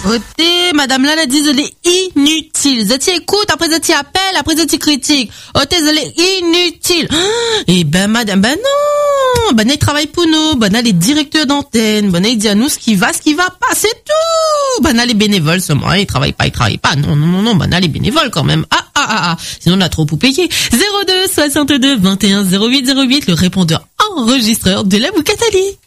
Oté, madame là, elle dit, elle est inutile. Zati écoute, après Zati appelle, après Zati critique. Oté, elle est inutile. Eh ben, madame, ben non. Ben, elle travaille pour nous. Ben, elle est directeur d'antenne. Ben, elle dit à nous ce qui va pas, c'est tout. Ben, elle est bénévole, seulement. Il travaille pas. Non. Ben, elle est bénévole quand même. Ah. Sinon, on a trop pour payer. 02 62 21 08 08, le répondeur enregistreur de la Boucatali.